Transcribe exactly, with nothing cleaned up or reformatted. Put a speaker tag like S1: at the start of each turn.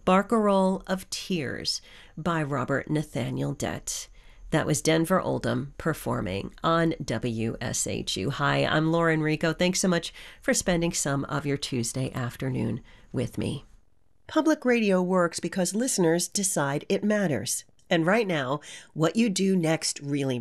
S1: Barcarolle of Tears by Robert Nathaniel Dett. That was Denver Oldham performing on W S H U. Hi, I'm Lauren Rico. Thanks so much for spending some of your Tuesday afternoon with me. Public radio works because listeners decide it matters. And right now, what you do next really